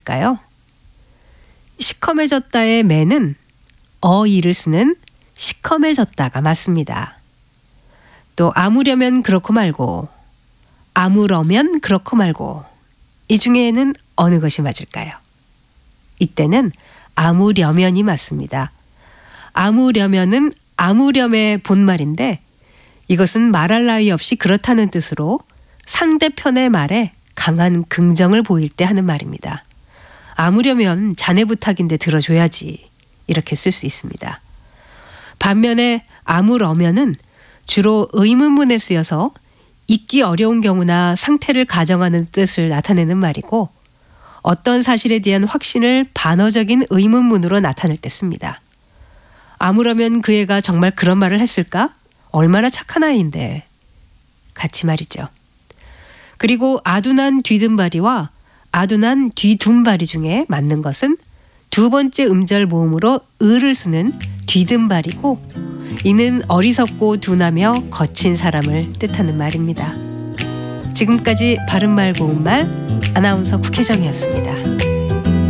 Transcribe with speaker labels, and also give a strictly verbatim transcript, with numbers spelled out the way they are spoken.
Speaker 1: 까요? 시커매졌다의 매는 어이를 쓰는 시커매졌다가 맞습니다. 또 아무려면 그렇고 말고, 아무러면 그렇고 말고, 이 중에는 어느 것이 맞을까요? 이때는 아무려면이 맞습니다. 아무려면은 아무렴의 본말인데 이것은 말할 나위 없이 그렇다는 뜻으로 상대편의 말에 강한 긍정을 보일 때 하는 말입니다. 아무려면 자네 부탁인데 들어줘야지, 이렇게 쓸 수 있습니다. 반면에 아무러면은 주로 의문문에 쓰여서 잊기 어려운 경우나 상태를 가정하는 뜻을 나타내는 말이고, 어떤 사실에 대한 확신을 반어적인 의문문으로 나타낼 때 씁니다. 아무러면 그 애가 정말 그런 말을 했을까? 얼마나 착한 아이인데. 같이 말이죠. 그리고 아둔한 뒤든발이와 아둔한 뒤둔발이 중에 맞는 것은 두 번째 음절 모음으로 을을 쓰는 뒤든발이고, 이는 어리석고 둔하며 거친 사람을 뜻하는 말입니다. 지금까지 바른말 고운말 아나운서 국혜정이었습니다.